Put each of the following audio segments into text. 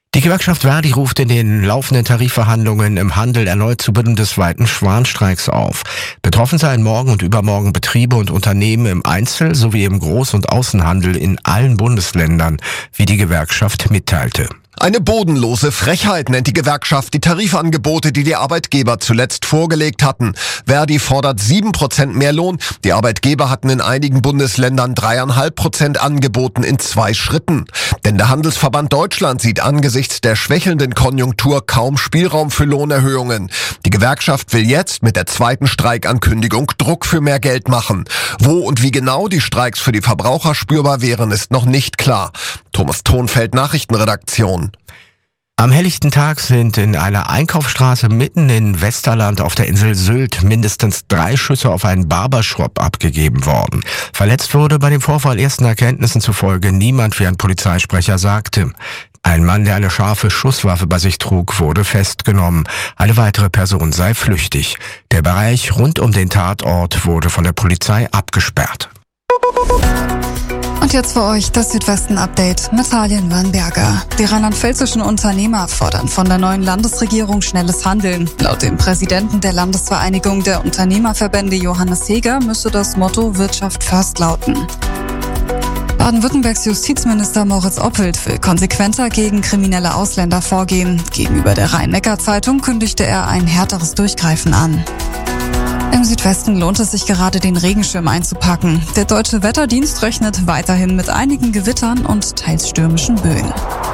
Die Gewerkschaft Verdi ruft in den laufenden Tarifverhandlungen im Handel erneut zu bundesweiten Warnstreiks auf. Betroffen seien morgen und übermorgen Betriebe und Unternehmen im Einzel- sowie im Groß- und Außenhandel in allen Bundesländern, wie die Gewerkschaft mitteilte. Eine bodenlose Frechheit nennt die Gewerkschaft die Tarifangebote, die Arbeitgeber zuletzt vorgelegt hatten. Verdi fordert 7% mehr Lohn. Die Arbeitgeber hatten in einigen Bundesländern 3,5% angeboten in 2 Schritten. Denn der Handelsverband Deutschland sieht angesichts der schwächelnden Konjunktur kaum Spielraum für Lohnerhöhungen. Die Gewerkschaft will jetzt mit der zweiten Streikankündigung Druck für mehr Geld machen. Wo und wie genau die Streiks für die Verbraucher spürbar wären, ist noch nicht klar. Thomas Thonfeld, Nachrichtenredaktion. Am helllichten Tag sind in einer Einkaufsstraße mitten in Westerland auf der Insel Sylt mindestens 3 Schüsse auf einen Barbershop abgegeben worden. Verletzt wurde bei dem Vorfall ersten Erkenntnissen zufolge niemand, wie ein Polizeisprecher sagte. Ein Mann, der eine scharfe Schusswaffe bei sich trug, wurde festgenommen. Eine weitere Person sei flüchtig. Der Bereich rund um den Tatort wurde von der Polizei abgesperrt. Und jetzt für euch das Südwesten-Update mit Halien Wernberger. Die rheinland-pfälzischen Unternehmer fordern von der neuen Landesregierung schnelles Handeln. Laut dem Präsidenten der Landesvereinigung der Unternehmerverbände Johannes Heger müsse das Motto Wirtschaft first lauten. Baden-Württembergs Justizminister Moritz Oppelt will konsequenter gegen kriminelle Ausländer vorgehen. Gegenüber der Rhein-Neckar-Zeitung kündigte er ein härteres Durchgreifen an. Im Südwesten lohnt es sich gerade, den Regenschirm einzupacken. Der Deutsche Wetterdienst rechnet weiterhin mit einigen Gewittern und teils stürmischen Böen.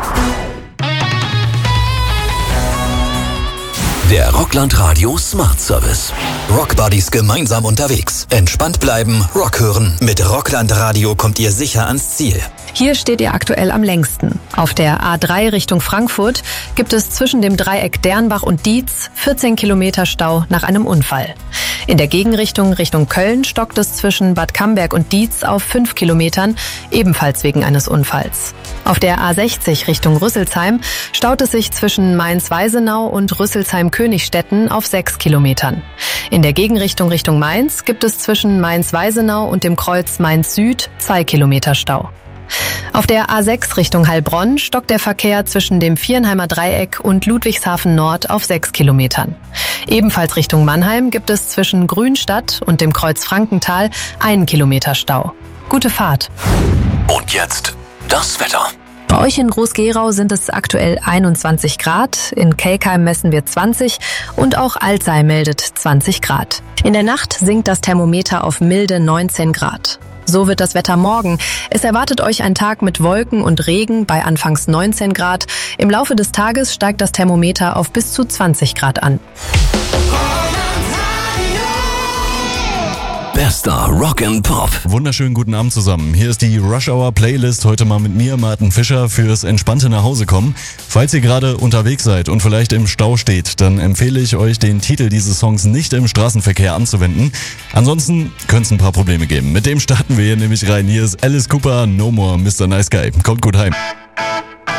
Der Rockland Radio Smart Service. Rock Buddies gemeinsam unterwegs. Entspannt bleiben, Rock hören. Mit Rockland Radio kommt ihr sicher ans Ziel. Hier steht ihr aktuell am längsten. Auf der A3 Richtung Frankfurt gibt es zwischen dem Dreieck Dernbach und Dietz 14 Kilometer Stau nach einem Unfall. In der Gegenrichtung Richtung Köln stockt es zwischen Bad Camberg und Dietz auf 5 Kilometern, ebenfalls wegen eines Unfalls. Auf der A60 Richtung Rüsselsheim staut es sich zwischen Mainz-Weisenau und Rüsselsheim-Königstetten auf 6 Kilometern. In der Gegenrichtung Richtung Mainz gibt es zwischen Mainz-Weisenau und dem Kreuz Mainz-Süd 2 Kilometer Stau. Auf der A6 Richtung Heilbronn stockt der Verkehr zwischen dem Viernheimer Dreieck und Ludwigshafen Nord auf 6 Kilometern. Ebenfalls Richtung Mannheim gibt es zwischen Grünstadt und dem Kreuz Frankenthal 1 Kilometer Stau. Gute Fahrt. Und jetzt das Wetter. Bei euch in Groß-Gerau sind es aktuell 21 Grad, in Kelkheim messen wir 20 und auch Alzey meldet 20 Grad. In der Nacht sinkt das Thermometer auf milde 19 Grad. So wird das Wetter morgen. Es erwartet euch ein Tag mit Wolken und Regen bei anfangs 19 Grad. Im Laufe des Tages steigt das Thermometer auf bis zu 20 Grad an. Bester Rock and Pop. Wunderschönen guten Abend zusammen. Hier ist die Rush Hour Playlist. Heute mal mit mir, Martin Fischer, fürs entspannte Nachhausekommen. Falls ihr gerade unterwegs seid und vielleicht im Stau steht, dann empfehle ich euch, den Titel dieses Songs nicht im Straßenverkehr anzuwenden. Ansonsten könnte es ein paar Probleme geben. Mit dem starten wir hier nämlich rein. Hier ist Alice Cooper, No More, Mr. Nice Guy. Kommt gut heim.